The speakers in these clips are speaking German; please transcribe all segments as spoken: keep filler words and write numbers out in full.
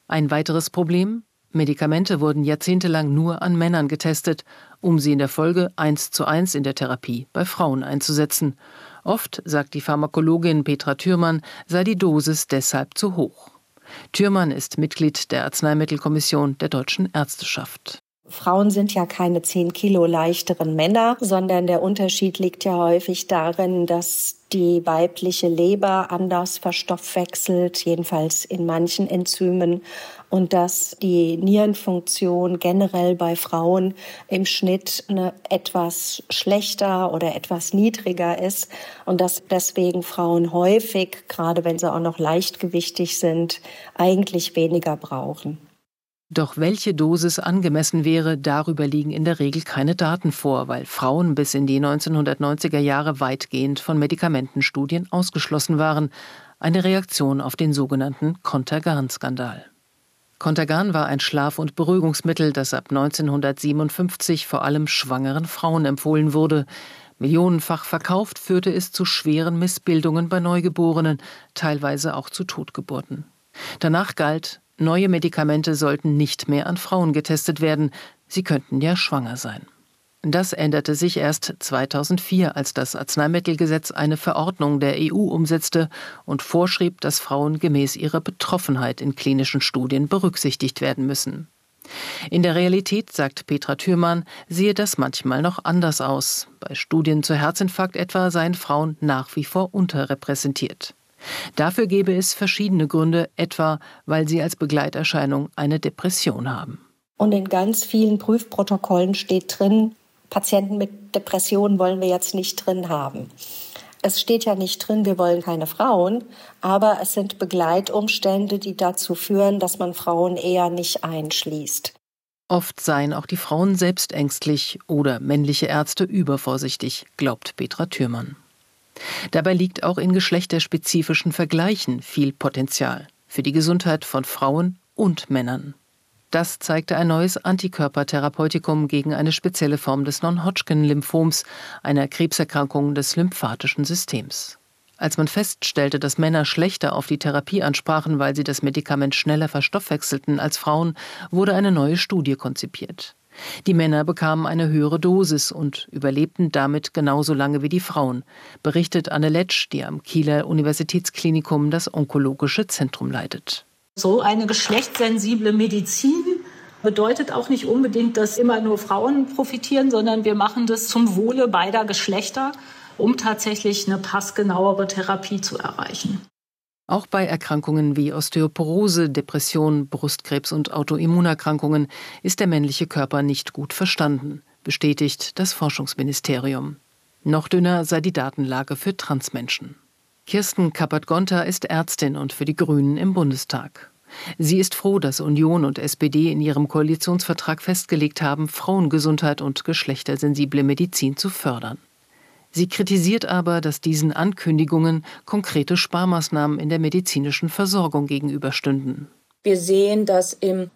Ein weiteres Problem: Medikamente wurden jahrzehntelang nur an Männern getestet, um sie in der Folge eins zu eins in der Therapie bei Frauen einzusetzen. Oft, sagt die Pharmakologin Petra Thürmann, sei die Dosis deshalb zu hoch. Thürmann ist Mitglied der Arzneimittelkommission der Deutschen Ärzteschaft. Frauen sind ja keine zehn Kilo leichteren Männer, sondern der Unterschied liegt ja häufig darin, dass die weibliche Leber anders verstoffwechselt, jedenfalls in manchen Enzymen, und dass die Nierenfunktion generell bei Frauen im Schnitt eine etwas schlechter oder etwas niedriger ist und dass deswegen Frauen häufig, gerade wenn sie auch noch leichtgewichtig sind, eigentlich weniger brauchen. Doch welche Dosis angemessen wäre, darüber liegen in der Regel keine Daten vor, weil Frauen bis in die neunzehnhundertneunziger Jahre weitgehend von Medikamentenstudien ausgeschlossen waren. Eine Reaktion auf den sogenannten Contergan-Skandal. Contergan war ein Schlaf- und Beruhigungsmittel, das ab neunzehnhundertsiebenundfünfzig vor allem schwangeren Frauen empfohlen wurde. Millionenfach verkauft führte es zu schweren Missbildungen bei Neugeborenen, teilweise auch zu Totgeburten. Danach galt: Neue Medikamente sollten nicht mehr an Frauen getestet werden, sie könnten ja schwanger sein. Das änderte sich erst zweitausendvier, als das Arzneimittelgesetz eine Verordnung der E U umsetzte und vorschrieb, dass Frauen gemäß ihrer Betroffenheit in klinischen Studien berücksichtigt werden müssen. In der Realität, sagt Petra Thürmann, sehe das manchmal noch anders aus. Bei Studien zu Herzinfarkt etwa seien Frauen nach wie vor unterrepräsentiert. Dafür gäbe es verschiedene Gründe, etwa weil sie als Begleiterscheinung eine Depression haben. Und in ganz vielen Prüfprotokollen steht drin, Patienten mit Depressionen wollen wir jetzt nicht drin haben. Es steht ja nicht drin, wir wollen keine Frauen, aber es sind Begleitumstände, die dazu führen, dass man Frauen eher nicht einschließt. Oft seien auch die Frauen selbst ängstlich oder männliche Ärzte übervorsichtig, glaubt Petra Thürmann. Dabei liegt auch in geschlechterspezifischen Vergleichen viel Potenzial für die Gesundheit von Frauen und Männern. Das zeigte ein neues Antikörpertherapeutikum gegen eine spezielle Form des Non-Hodgkin-Lymphoms, einer Krebserkrankung des lymphatischen Systems. Als man feststellte, dass Männer schlechter auf die Therapie ansprachen, weil sie das Medikament schneller verstoffwechselten als Frauen, wurde eine neue Studie konzipiert. Die Männer bekamen eine höhere Dosis und überlebten damit genauso lange wie die Frauen, berichtet Anne Letsch, die am Kieler Universitätsklinikum das Onkologische Zentrum leitet. So eine geschlechtssensible Medizin bedeutet auch nicht unbedingt, dass immer nur Frauen profitieren, sondern wir machen das zum Wohle beider Geschlechter, um tatsächlich eine passgenauere Therapie zu erreichen. Auch bei Erkrankungen wie Osteoporose, Depression, Brustkrebs und Autoimmunerkrankungen ist der männliche Körper nicht gut verstanden, bestätigt das Forschungsministerium. Noch dünner sei die Datenlage für Transmenschen. Kirsten Kappert-Gonter ist Ärztin und für die Grünen im Bundestag. Sie ist froh, dass Union und S P D in ihrem Koalitionsvertrag festgelegt haben, Frauengesundheit und geschlechtersensible Medizin zu fördern. Sie kritisiert aber, dass diesen Ankündigungen konkrete Sparmaßnahmen in der medizinischen Versorgung gegenüberstünden. Wir sehen, dass im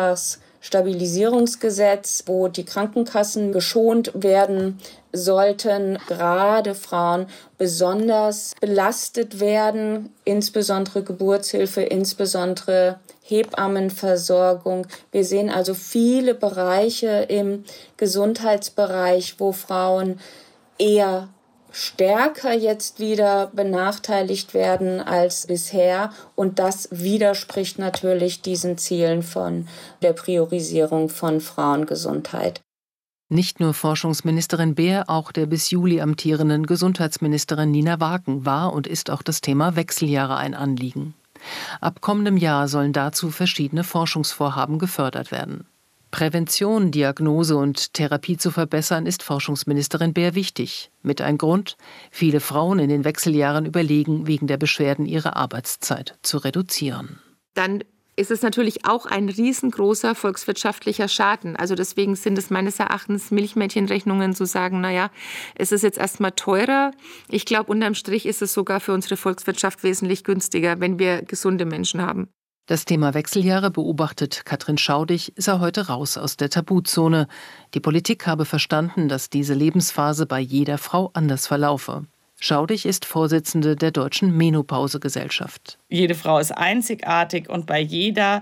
Beitragsstabilisierungsgesetz, wo die Krankenkassen geschont werden sollten, gerade Frauen besonders belastet werden, insbesondere Geburtshilfe, insbesondere Hebammenversorgung. Wir sehen also viele Bereiche im Gesundheitsbereich, wo Frauen eher stärker jetzt wieder benachteiligt werden als bisher. Und das widerspricht natürlich diesen Zielen von der Priorisierung von Frauengesundheit. Nicht nur Forschungsministerin Beer, auch der bis Juli amtierenden Gesundheitsministerin Nina Waken war und ist auch das Thema Wechseljahre ein Anliegen. Ab kommendem Jahr sollen dazu verschiedene Forschungsvorhaben gefördert werden. Prävention, Diagnose und Therapie zu verbessern, ist Forschungsministerin Beer wichtig. Mit ein Grund: viele Frauen in den Wechseljahren überlegen, wegen der Beschwerden ihre Arbeitszeit zu reduzieren. Dann ist es natürlich auch ein riesengroßer volkswirtschaftlicher Schaden. Also deswegen sind es meines Erachtens Milchmädchenrechnungen zu sagen, naja, es ist jetzt erstmal teurer. Ich glaube, unterm Strich ist es sogar für unsere Volkswirtschaft wesentlich günstiger, wenn wir gesunde Menschen haben. Das Thema Wechseljahre, beobachtet Katrin Schaudig, sei heute raus aus der Tabuzone. Die Politik habe verstanden, dass diese Lebensphase bei jeder Frau anders verlaufe. Schaudig ist Vorsitzende der Deutschen Menopausegesellschaft. Jede Frau ist einzigartig und bei jeder